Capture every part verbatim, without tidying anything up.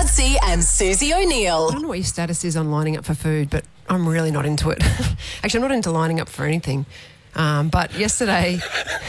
Madsy and Susie O'Neill. I don't know what your status is on lining up for food, but I'm really not into it. Actually, I'm not into lining up for anything. Um, but yesterday,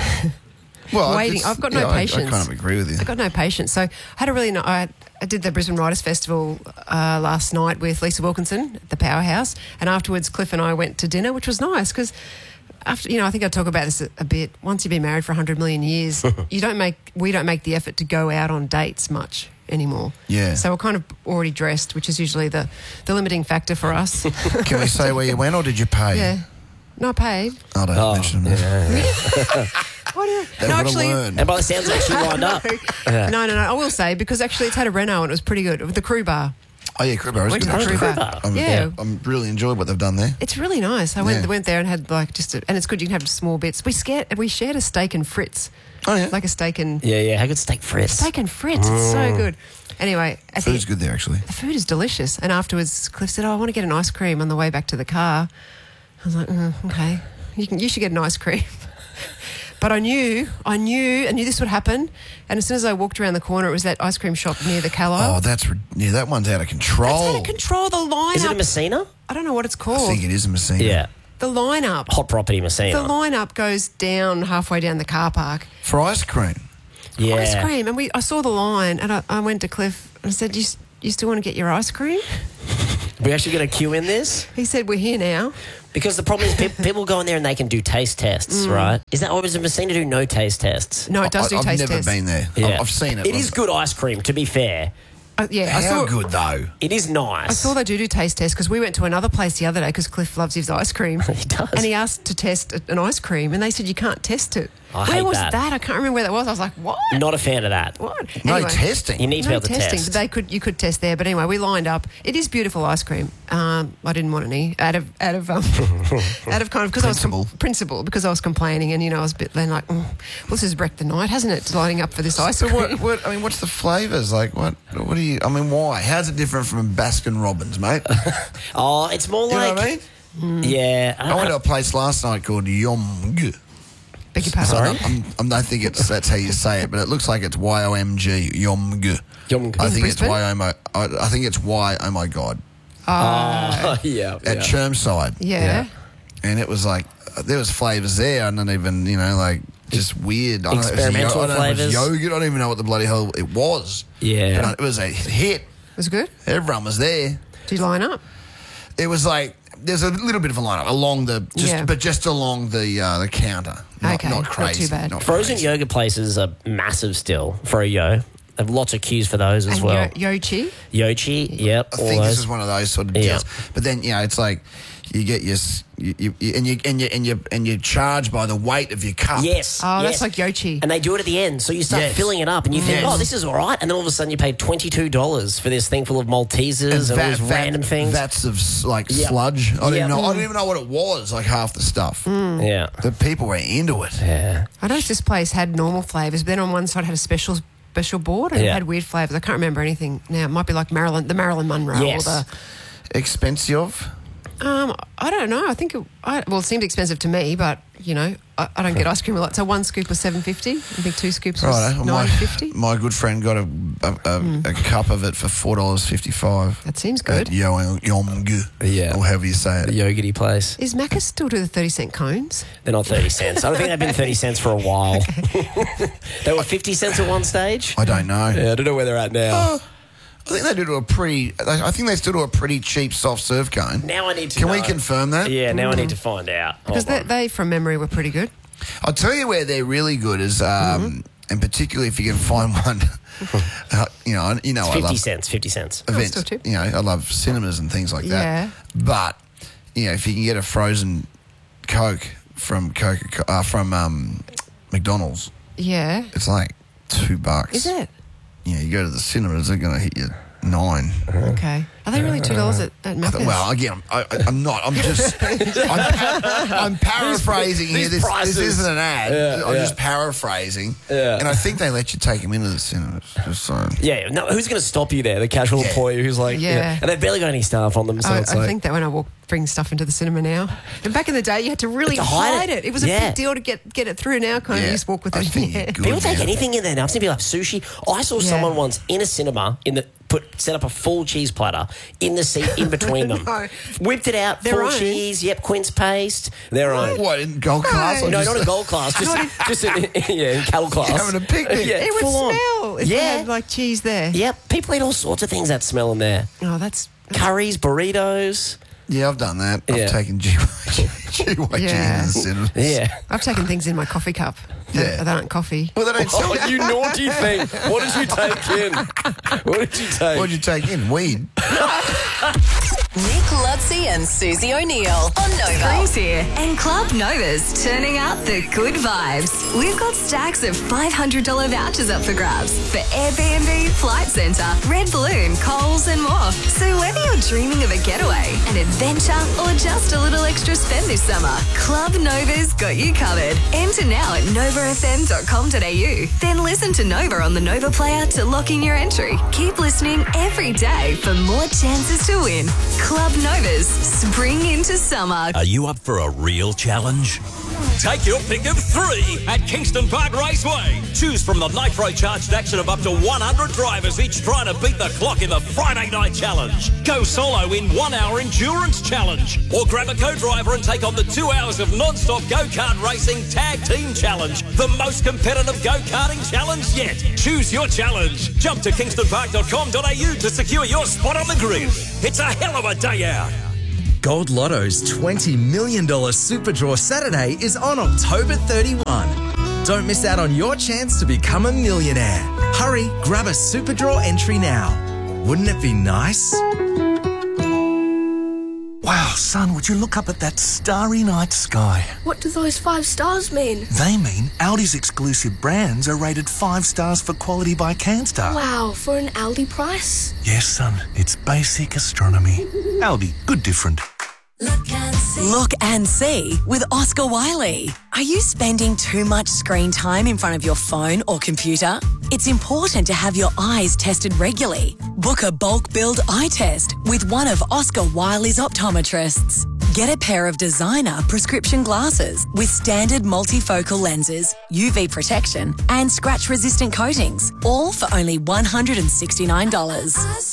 Well, waiting, it's- I've got no yeah, I- patience. I, kind of agree with you. I've got no patience. So I had a really, no, I, I did the Brisbane Writers Festival uh, last night with Lisa Wilkinson at the Powerhouse, and afterwards Cliff and I went to dinner, which was nice because after, you know, I think I talk about this a, a bit. Once you've been married for one hundred million years, you don't make, we don't make the effort to go out on dates much anymore. Yeah. So we're kind of already dressed, which is usually the, the limiting factor for us. Can we say where you went or did you pay? Yeah. No, I paid. I don't Oh, mention that. yeah, yeah. What do you, They no, would've actually, learned. And by the sounds, of it, she lined up. no, no, no. I will say because actually it's had a reno and it was pretty good. The Crew Bar. Oh, yeah, Crib Bar is Went good. to the actually. Crew Crew Bar. Bar. I'm, Yeah. I'm really enjoyed what they've done there. It's really nice. I went Yeah. went there and had like just a, and it's good. You can have small bits. We scared we shared a steak and frits. Oh, yeah. Like a steak and Yeah, yeah. How good steak fritz? steak and frits. It's so good. Anyway, at the- Food's good there, actually. The food is delicious. And afterwards, Cliff said, "Oh, I want to get an ice cream on the way back to the car." I was like, mm, "Okay, you can. You should get an ice cream." But I knew, I knew, I knew this would happen. And as soon as I walked around the corner, it was that ice cream shop near the Callow. Oh, that's... re- Yeah, that one's out of control. It's out of control. The lineup. Is it a Messina? I don't know what it's I called. think it is a Messina. Yeah. The lineup. Hot property Messina. The lineup goes down halfway down the car park. For ice cream. yeah. Ice cream. And we, I saw the line and I, I went to Cliff and I said, you, s- you still want to get your ice cream? We actually get a queue in this? He said, we're here now. Because the problem is pe- people go in there and they can do taste tests, right? Is that, or does a Messina do no taste tests? No, it does I, do I've taste never tests. been there. Yeah. I've, I've seen it. It is good ice cream, to be fair. Uh, yeah, I How saw, good, though? It is nice. I saw they do do taste tests because we went to another place the other day because Cliff loves his ice cream. He does. And he asked to test a- an ice cream and they said you can't test it. I Where hate was that. I can't remember where that was. I was like, what? Not a fan of that. What? No Anyway. testing. You need to No be able to testing, test. but they could. You could test there. But anyway, we lined up. It is beautiful ice cream. Um, I didn't want any out of out of um, out of kind of because I was Principle. com- principle because I was complaining and you know I was a bit then like, mm, well, this has wrecked the night, hasn't it? Lining up for this ice So cream. what, what? I mean, what's the flavours? Like, what? What do you... I mean, why? How's it different from Baskin Robbins, mate? you Oh, it's more know like... what I mean? Yeah. I I don't went to know. a place last night called Yomg. Beg your pardon. Sorry? I'm, I'm, I'm, I think it's that's how you say it, but it looks like it's Y O M G. Yomg. Yomg. I In think it's Brisbane? Y O M. I, I think it's Y. Oh my God. Oh, yeah. At yeah. Chermside. Yeah. And it was like uh, there was flavours there. I don't even you know like just weird. I don't know if it was Experimental yo- I don't know if it was flavours? yogurt. I don't even know what the bloody hell it was. Yeah. But it was a hit. Was it good? Everyone was there. Did you line up? It was like there's a little bit of a lineup along the just Yeah. but just along the uh, the counter. Not, Okay, not not crazy. too bad. not Frozen crazy. yogurt places are massive still for a yo. They have lots of queues for those as and well. Yo- Yochi. Yochi, yep. I all think those. this is one of those sort of Yeah. deals. But then you know it's like you get your s- you, you, you- and you and you and you and you charge by the weight of your cup. Yes. Oh, yes. that's like Yochi. And they do it at the end. So you start Yes. filling it up and you think, Yes. oh, this is all right. And then all of a sudden you pay twenty-two dollars for this thing full of Maltesers and, all these random things. Vats of s- like Yep. sludge. I didn't Yep. know. I didn't even know what it was. Like half the stuff. yeah. The people were into it. Yeah. I noticed this place had normal flavours, but then on one side had a special special board and it Yeah. had weird flavours. I can't remember anything now. It might be like Marilyn, the Marilyn Monroe Yes. or the. Expensive. Um, I don't know. I think it, I, well, it seemed expensive to me, but you know, I, I don't get ice cream a lot. So one scoop was seven fifty. I think two scoops was Right. Well, nine my, fifty. my good friend got a a, a, a cup of it for four dollars fifty five. That seems good. At Yo- Yomg. Yeah. Or however you say The it. yogurty place. Is Macca's still do the thirty cent cones? They're not thirty cents. I don't think they've been thirty cents for a while. They were fifty cents at one stage. I don't know. Yeah, I don't know where they're at now. Oh, I think they do to a pretty. I think they still do a pretty cheap soft serve cone. Now I need to Can know. we confirm that? Yeah, now I need to find out. Because Hold they, on. they, from memory, were pretty good. I'll tell you where they're really good is, um, Mm-hmm. and particularly if you can find one. uh, you know, I- you know, It's I fifty love cents, fifty cents. events. still cheap. You know, I love cinemas and things like Yeah. that. But you know, if you can get a frozen Coke from Coca uh, from um, McDonald's, Yeah. it's like two bucks. Is it? You know, you go to the cinemas, they're going to hit you nine. Okay. Are they really two dollars at, at I Macca's? th- Well, again, I, I, I'm not. I'm just. I'm, pa- I'm paraphrasing These- here. these This, prices. this isn't an ad. Yeah, I'm yeah. just paraphrasing. Yeah. And I think they let you take them into the cinemas. Just so. Yeah, no, who's going to stop you there? The casual Yeah. employee who's like, Yeah. yeah. And they've barely got any staff on them, so I, it's I like, think that when I walk, bring stuff into the cinema now. And back in the day, you had to really To hide hide it. it. It was a Yeah. big deal to get get it through. Now, kind of, Yeah. you just walk with I it. think Yeah. you're good. people take now. anything in there now. I've seen people have sushi. I saw Yeah. someone once in a cinema in the put set up a full cheese platter in the seat in between them. No. Whipped it out, Their full own? cheese, yep, quince paste, their own. What, in gold class? Or No, just not in gold class, just, just in, yeah, in cattle class. having a picnic? Yeah, It would full on. smell if Yeah. they had like cheese there. Yep, people eat all sorts of things that smell in there. Oh, that's Curries, burritos. Yeah, I've done that. Yeah. I've taken G Y Yeah. cheese in the cinema. Yeah. I've taken things in my coffee cup. Yeah. That aren't coffee. Well, they don't sell Oh, you naughty thing. What did you take in? What did you take? What'd you take in? Weed? Nick Lutzi and Susie O'Neill on Nova. Spring's here, and Club Nova's turning out the good vibes. We've got stacks of five hundred dollars vouchers up for grabs for Airbnb, Flight Centre, Red Balloon, Coles, and more. So whether you're dreaming of a getaway, an adventure, or just a little extra spend this summer, Club Nova's got you covered. Enter now at nova f m dot com dot a u. Then listen to Nova on the Nova Player to lock in your entry. Keep listening every day for more chances to win. Club Nova's spring into summer. Are you up for a real challenge? Take your pick of three at Kingston Park Raceway. Choose from the nitro-charged action of up to one hundred drivers, each trying to beat the clock in the Friday Night Challenge. Go solo in one-hour endurance challenge. Or grab a co-driver and take on the two hours of non-stop go-kart racing tag team challenge. The most competitive go-karting challenge yet. Choose your challenge. Jump to kingston park dot com dot a u to secure your spot on the grid. It's a hell of a day out. Gold Lotto's twenty million dollars Super Draw Saturday is on October thirty-first. Don't miss out on your chance to become a millionaire. Hurry, grab a Super Draw entry now. Wouldn't it be nice? Wow, son, would you look up at that starry night sky? What do those five stars mean? They mean Aldi's exclusive brands are rated five stars for quality by CanStar. Wow, for an Aldi price? Yes, son, it's basic astronomy. Aldi, good different. Look and see with Oscar Wiley. Are you spending too much screen time in front of your phone or computer? It's important to have your eyes tested regularly. Book a bulk billed eye test with one of Oscar Wiley's optometrists. Get a pair of designer prescription glasses with standard multifocal lenses, U V protection, and scratch-resistant coatings, all for only one hundred sixty-nine dollars.